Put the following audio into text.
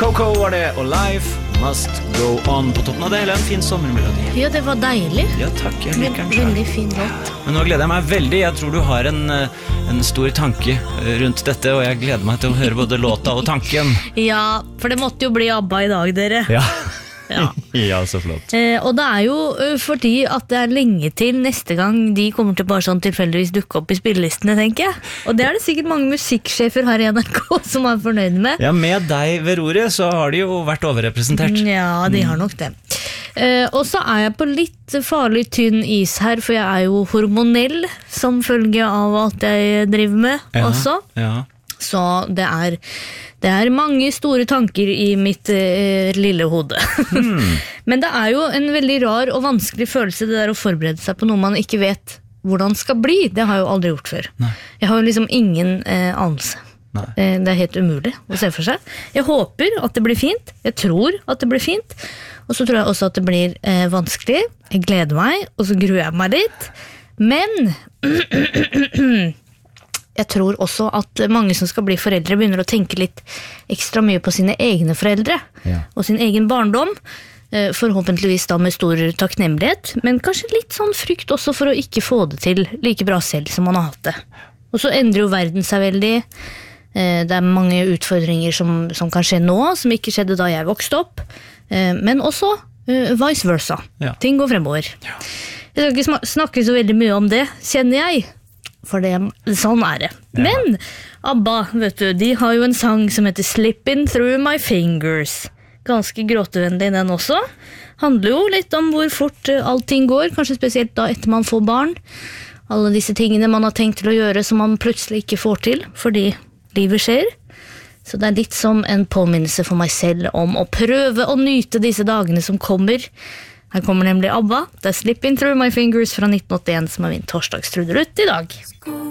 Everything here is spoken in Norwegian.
Coco var det, og Life Must Go On. På toppen av det hele en fin sommermelodi. Ja, det var deilig. Ja, takk, jeg liker den selv. Veldig fin låt. Men nå gleder jeg meg veldig. Jeg tror du har en stor tanke rundt dette, og jeg gleder meg til å høre både låta og tanken. Ja, for det måtte jo bli ABBA i dag, dere. Ja, Ja. ja, så flott. Og det er jo fordi at det er lenge til neste gang de kommer til bare sånn tilfeldigvis dukke opp i spillelistene, tenker jeg. Og det er det sikkert mange musikksjefer her i NRK som er fornøyd med. Ja, med deg ved roret så har de jo vært overrepresentert. Ja, de har nok det. Og så er jeg på litt farlig tynn is her, for jeg er jo hormonell som følge av alt jeg driver med også. Ja. Så det er mange store tanker i mitt lille hode. Men det er jo en veldig rar og vanskelig følelse det der å forberede seg på noe man ikke vet hvordan skal bli. Det har jeg jo aldri gjort før. Nei. Jeg har jo liksom ingen anelse. Nei. Det er helt umulig å se for seg. Jeg håper at det blir fint. Jeg tror at det blir fint. Og så tror jeg også at det blir vanskelig. Jeg gleder meg, og så gruer jeg meg litt. Men jeg tror også at mange som skal bli foreldre begynner å tenke litt ekstra mye på sine egne foreldre og sin egen barndom. Forhåpentligvis da med stor takknemlighet, men kanskje litt sånn frykt også for å ikke få det til like bra selv som man har hatt det. Og så endrer jo verden seg veldig. Det er mange utfordringer som kan skje nå, som ikke skjedde da jeg vokste opp. Men også vice versa. Ja. Ting går fremover. Ja. Jeg skal ikke snakke så veldig mye om det, kjenner jeg. For sånn er det. Ja. Men ABBA, vet du, de har jo en sang som heter Slipping Through My Fingers. Ganske gråtevennlig den også. Handler jo litt om hvor fort allting går, kanskje spesielt da etter man får barn. Alle disse tingene man har tenkt til å gjøre som man plutselig ikke får til, fordi livet skjer. Så det er litt som en påminnelse for meg selv om å prøve å nyte disse dagene som kommer. Her kommer nemlig ABBA. Det er Slipping Through My Fingers fra 1981 som er min torsdagstrudelutt i dag.